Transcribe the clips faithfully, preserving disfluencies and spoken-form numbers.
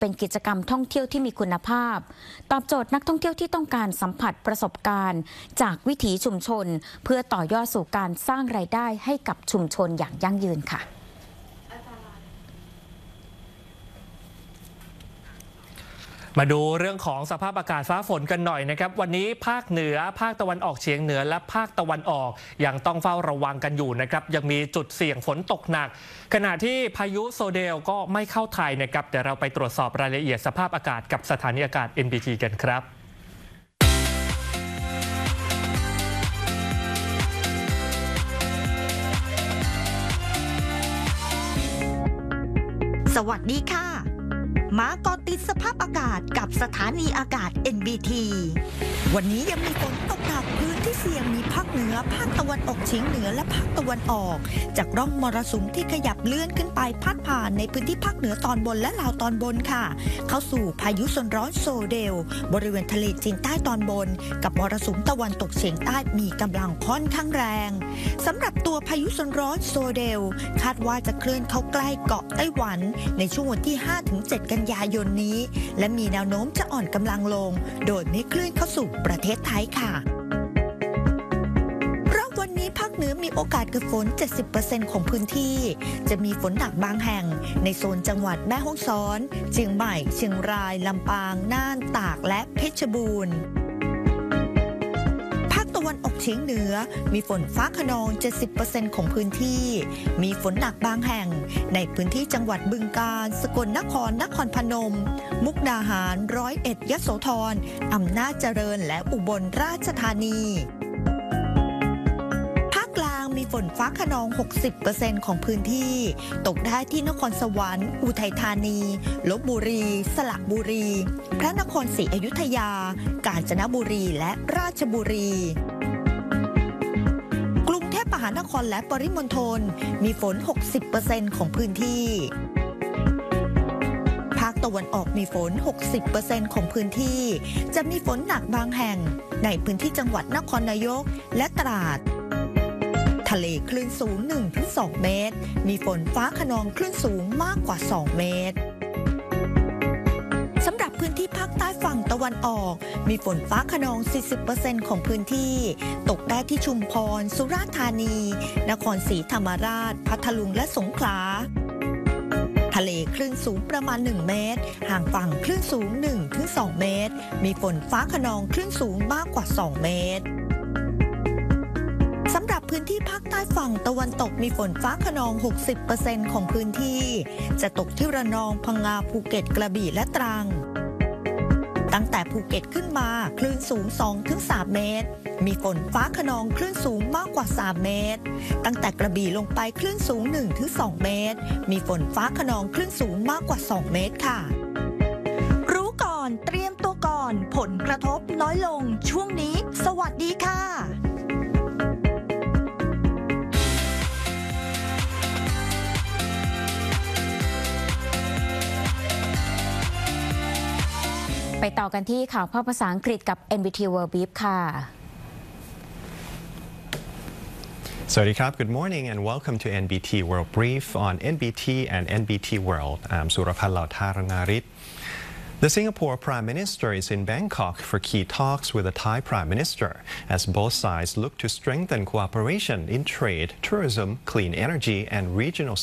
เป็นกิจกรรมท่องเที่ยวที่มีคุณภาพตอบโจทย์นักท่องเที่ยวที่ต้องการสัมผัสประสบการณ์จากวิถีชุมชนเพื่อต่อยอดสู่การสร้างรายได้ให้กับชุมชนอย่างยั่งยืนค่ะมาดูเรื่องของสภาพอากาศฟ้าฝนกันหน่อยนะครับวันนี้ภาคเหนือภาคตะวันออกเฉียงเหนือและภาคตะวันออกยังต้องเฝ้าระวังกันอยู่นะครับยังมีจุดเสี่ยงฝนตกหนักขณะที่พายุโซเดลก็ไม่เข้าไทยนะครับเดี๋ยวเราไปตรวจสอบรายละเอียดสภาพอากาศกับสถานีอากาศ เอ็น บี ที กันครับสวัสดีค่ะมาเกาะติดสภาพอากาศกับสถานีอากาศ เอ็น บี ที วันนี้ยังมีฝนตกหนักพื้นที่เสี่ยงมีภาคเหนือภาคตะวันออกเฉียงเหนือและภาคตะวันออกจากร่องมรสุมที่ขยับเลื่อนขึ้นไปพาดผ่านในพื้นที่ภาคเหนือตอนบนและลาวตอนบนค่ะเข้าสู่พายุโซนร้อนโซเดลบริเวณทะเลจีนใต้ตอนบนกับมรสุมตะวันตกเฉียงใต้มีกำลังค่อนข้างแรงสำหรับตัวพายุโซนร้อนโซเดลคาดว่าจะเคลื่อนเข้าใกล้เกาะไต้หวันในช่วงวันที่ ห้าถึงเจ็ด กันยายนนี้และมีแนวโน้มจะอ่อนกำลังลงโดยไม่เคลื่อนเข้าสู่ประเทศไทยค่ะเพราะวันนี้ภาคเหนือมีโอกาสเกิดฝน เจ็ดสิบเปอร์เซ็นต์ ของพื้นที่จะมีฝนหนักบางแห่งในโซนจังหวัดแม่ฮ่องสอนเชียงใหม่เชียงรายลำปางน่านตากและเพชรบูรณ์ตะวันออกเฉียงเหนือมีฝนฟ้าคะนอง เจ็ดสิบเปอร์เซ็นต์ ของพื้นที่มีฝนหนักบางแห่งในพื้นที่จังหวัดบึงกาฬสกลนครนครพนมมุกดาหารร้อยเอ็ดยโสธรอำนาจเจริญและอุบลราชธานีภาคกลางมีฝนฟ้าคะนอง หกสิบเปอร์เซ็นต์ ของพื้นที่ตกได้ที่นครสวรรค์อุทัยธานีลพบุรีสระบุรีพระนครศรีอยุธยากาญจนบุรีและราชบุรีกรุงเทพมหานครและปริมณฑลมีฝน หกสิบเปอร์เซ็นต์ ของพื้นที่ภาคตะวันออกมีฝน หกสิบเปอร์เซ็นต์ ของพื้นที่จะมีฝนหนักบางแห่งในพื้นที่จังหวัดนครนายกและตราดทะเลคลื่นสูง หนึ่งถึงสอง เมตรมีฝนฟ้าคะนองคลื่นสูงมากกว่าสองเมตรสำหรับพื้นที่ภาคใต้ฝั่งตะวันออกมีฝนฟ้าคะนอง สี่สิบเปอร์เซ็นต์ ของพื้นที่ตกได้ที่ชุมพรสุราษฎร์ธานีนครศรีธรรมราชพัทลุงและสงขลาทะเลคลื่นสูงประมาณหนึ่งเมตรห่างฝั่งคลื่นสูง หนึ่งถึงสอง เมตรมีฝนฟ้าคะนองคลื่นสูงมากกว่าสองเมตรสำหรับพื้นที่ภาคใต้ฝั่งตะวันตกมีฝนฟ้าคะนอง หกสิบเปอร์เซ็นต์ ของพื้นที่จะตกที่ระนองพังงาภูเก็ตกระบี่และตรังตั้งแต่ภูเก็ตขึ้นมาคลื่นสูง สองถึงสาม เมตรมีฝนฟ้าคะนองคลื่นสูงมากกว่าสามเมตรตั้งแต่กระบี่ลงไปคลื่นสูง หนึ่งถึงสอง เมตรมีฝนฟ้าคะนองคลื่นสูงมากกว่าสองเมตรค่ะรู้ก่อนเตรียมตัวก่อนผลกระทบน้อยลงช่วงนี้สวัสดีค่ะไปต่อกันที่ข่าวภาษาอังกฤษกับ เอ็น บี ที World Brief ค่ะ Sawadee krab, good morning and welcome to เอ็น บี ที World Brief on เอ็น บี ที and เอ็น บี ที World. I'm Surapan Lautharanarit. The Singapore Prime Minister is in Bangkok for key talks with the Thai Prime Minister as both sides look to strengthen cooperation in trade, tourism, clean energy and regional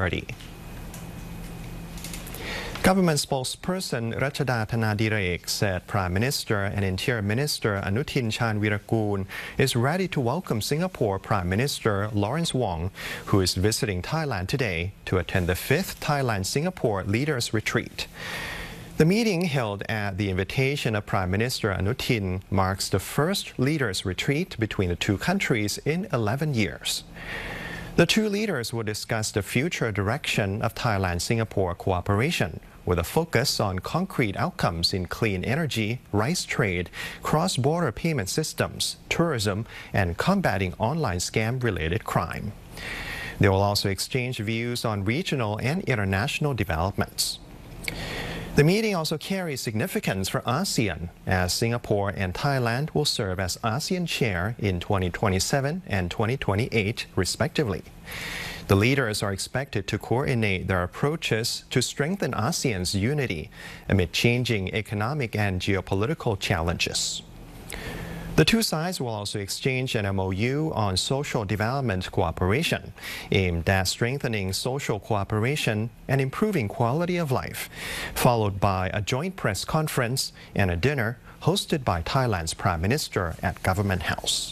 security.Government spokesperson Rachada Thanadirek said Prime Minister and Interior Minister Anutin Chanvirakul is ready to welcome Singapore Prime Minister Lawrence Wong, who is visiting Thailand today, to attend the fifth Thailand-Singapore Leaders Retreat. The meeting, held at the invitation of Prime Minister Anutin, marks the first Leaders Retreat between the two countries in eleven years.The two leaders will discuss the future direction of Thailand-Singapore cooperation, with a focus on concrete outcomes in clean energy, rice trade, cross-border payment systems, tourism, and combating online scam-related crime. They will also exchange views on regional and international developments.The meeting also carries significance for ASEAN, as Singapore and Thailand will serve as ASEAN Chair in twenty twenty-seven and twenty twenty-eight, respectively. The leaders are expected to coordinate their approaches to strengthen ASEAN's unity amid changing economic and geopolitical challenges. The two sides will also exchange an M O U on social development cooperation, aimed at strengthening social cooperation and improving quality of life, followed by a joint press conference and a dinner hosted by Thailand's Prime Minister at Government House.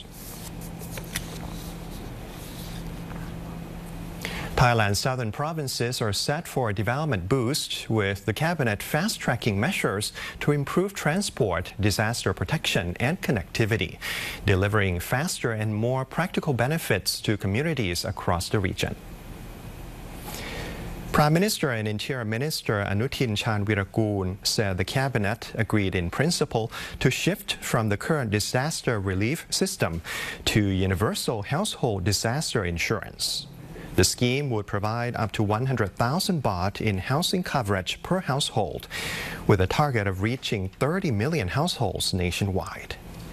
Thailand's southern provinces are set for a development boost, with the cabinet fast-tracking measures to improve transport, disaster protection and connectivity, delivering faster and more practical benefits to communities across the region. Prime Minister and Interior Minister Anutin Charnvirakul said the cabinet agreed in principle to shift from the current disaster relief system to universal household disaster insurance. The scheme would provide up to one hundred thousand baht in housing coverage per household, with a target of reaching thirty million households nationwide.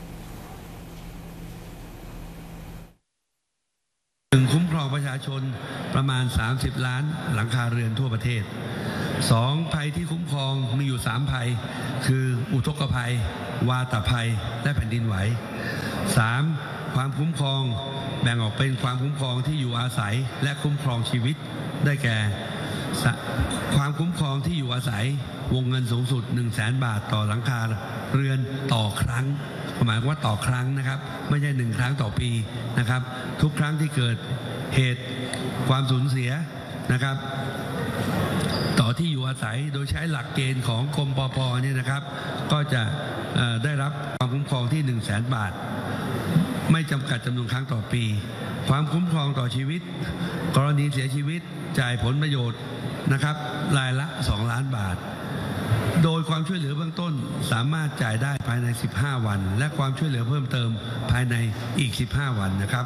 หนึ่งคุ้มครองประชาชนประมาณสามสิบล้านหลังคาเรือนทั่วประเทศสองภัยที่คุ้มครองมีอยู่สามภัยคืออุทกภัยวาตภัยและแผ่นดินไหวสามความคุ้มครองแบ่งออกเป็นความคุ้มครองที่อยู่อาศัยและคุ้มครองชีวิตได้แก่ความคุ้มครองที่อยู่อาศัยวงเงินสูงสุด หนึ่งแสน บาทต่อหลังคาเรือนต่อครั้งหมายว่าต่อครั้งนะครับไม่ใช่หนึ่งครั้งต่อปีนะครับทุกครั้งที่เกิดเหตุความสูญเสียนะครับต่อที่อยู่อาศัยโดยใช้หลักเกณฑ์ของกรมปภ.นี่นะครับก็จะได้รับความคุ้มครองที่ หนึ่งแสน บาทไม่จำกัดจำนวนครั้งต่อปีความคุ้มครองต่อชีวิตกรณีเสียชีวิตจ่ายผลประโยชน์นะครับรายละสองล้านบาทโดยความช่วยเหลือเบื้องต้นสามารถจ่ายได้ภายในสิบห้าวันและความช่วยเหลือเพิ่มเติมภายในอีกสิบห้าวันนะครับ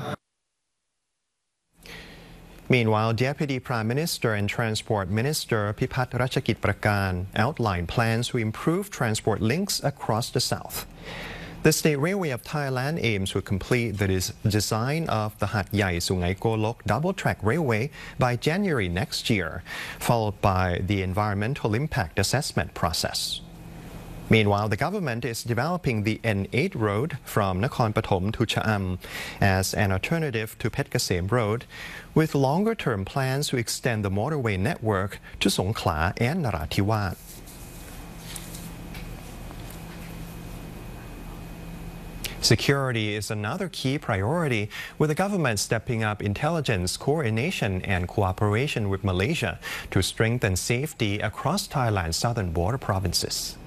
Meanwhile, Deputy Prime Minister and Transport Minister Pipat Ratchakit Prakan outlined plans to improve transport links across the south. The State Railway of Thailand aims to complete the design of the Hat Yai Sungai Golok double-track railway by January next year, followed by the environmental impact assessment process. Meanwhile, the government is developing the N eight road from Nakhon Pathom to Cha'am as an alternative to Phet Kasem Road, with longer-term plans to extend the motorway network to Songkhla and Narathiwat. Security is another key priority, with the government stepping up intelligence coordination and cooperation with Malaysia to strengthen safety across Thailand's southern border provinces.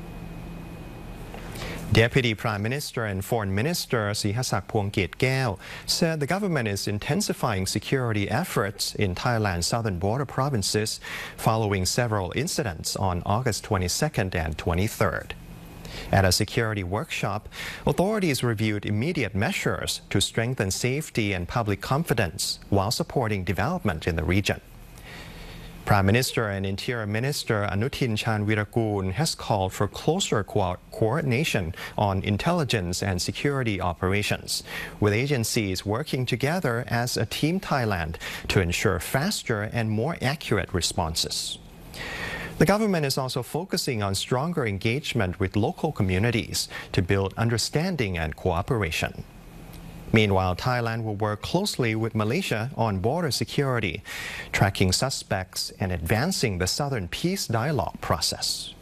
Deputy Prime Minister and Foreign Minister Sihasak Phuongkiat-Kaew said the government is intensifying security efforts in Thailand's southern border provinces following several incidents on August twenty-second and twenty-third. At a security workshop, authorities reviewed immediate measures to strengthen safety and public confidence while supporting development in the region. Prime Minister and Interior Minister Anutin Charnvirakul has called for closer co coordination on intelligence and security operations, with agencies working together as a Team Thailand to ensure faster and more accurate responses. The government is also focusing on stronger engagement with local communities to build understanding and cooperation. Meanwhile, Thailand will work closely with Malaysia on border security, tracking suspects and advancing the Southern Peace Dialogue process.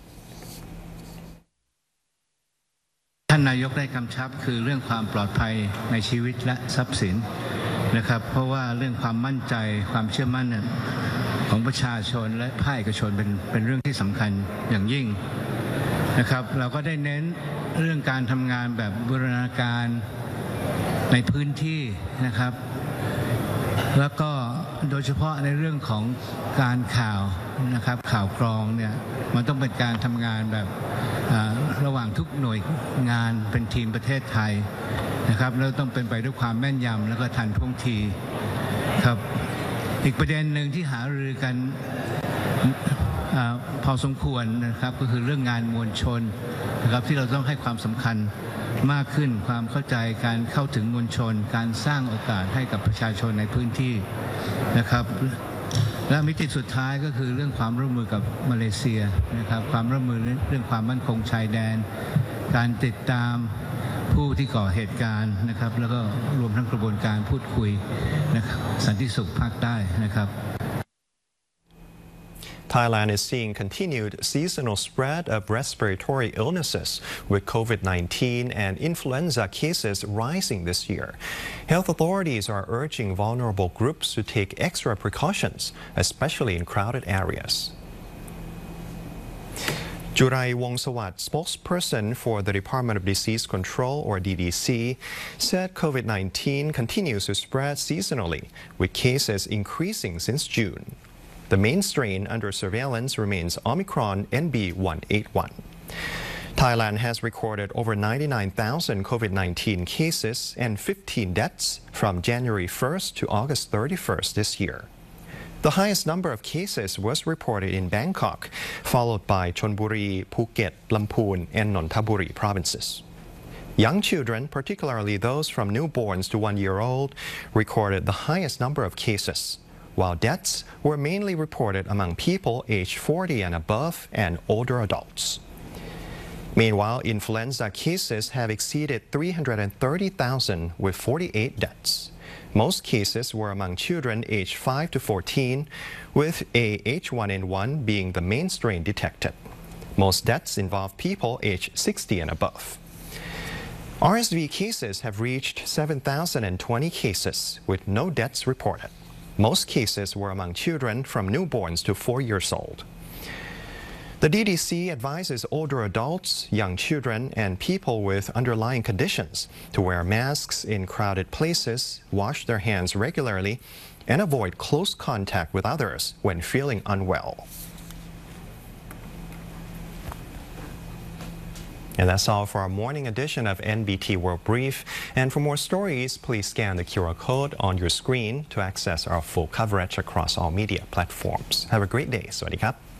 ท่านนายกได้กำชับคือเรื่องความปลอดภัยในชีวิตและทรัพย์สินนะครับเพราะว่าเรื่องความมั่นใจความเชื่อมั่นของประชาชนและภาคเอกชนเป็นเป็นเรื่องที่สำคัญอย่างยิ่งนะครับเราก็ได้เน้นเรื่องการทำงานแบบบูรณาการในพื้นที่นะครับแล้วก็โดยเฉพาะในเรื่องของการข่าวนะครับข่าวกรองเนี่ยมันต้องเป็นการทำงานแบบระหว่างทุกหน่วยงานเป็นทีมประเทศไทยนะครับแล้วต้องเป็นไปด้วยความแม่นยำแล้วก็ทันท่วงทีครับอีกประเด็นหนึ่งที่หารือกันพอสมควรนะครับก็คือเรื่องงานมวลชนนะครับที่เราต้องให้ความสำคัญมากขึ้นความเข้าใจการเข้าถึงมวลชนการสร้างโอกาสให้กับประชาชนในพื้นที่นะครับและมิติสุดท้ายก็คือเรื่องความร่วมมือกับมาเลเซียนะครับความร่วมมือเรื่องความมั่นคงชายแดนการติดตามผู้ที่ก่อเหตุการณ์นะครับแล้วก็รวมทั้งกระบวนการพูดคุยนะครับสันติสุขภาคใต้นะครับ Thailand is seeing continued seasonal spread of respiratory illnesses, with COVID nineteen and influenza cases rising this year. Health authorities are urging vulnerable groups to take extra precautions, especially in crowded areas. Jurai Wongsawat, spokesperson for the Department of Disease Control, or D D C, said COVID nineteen continues to spread seasonally, with cases increasing since June. The main strain under surveillance remains Omicron N B one eighty-one. Thailand has recorded over ninety-nine thousand COVID nineteen cases and fifteen deaths from January first to August thirty-first this year. The highest number of cases was reported in Bangkok, followed by Chonburi, Phuket, Lamphun, and Nonthaburi provinces. Young children, particularly those from newborns to one year old, recorded the highest number of cases, while deaths were mainly reported among people aged forty and above and older adults. Meanwhile, influenza cases have exceeded three hundred thirty thousand with forty-eight deaths. Most cases were among children aged five to fourteen, with a H one N one being the main strain detected. Most deaths involve people aged sixty and above. R S V cases have reached seven thousand twenty cases, with no deaths reported. Most cases were among children from newborns to four years old. The D D C advises older adults, young children, and people with underlying conditions to wear masks in crowded places, wash their hands regularly, and avoid close contact with others when feeling unwell. And that's all for our morning edition of N B T World Brief. And for more stories, please scan the Q R code on your screen to access our full coverage across all media platforms. Have a great day. สวัสดีครับ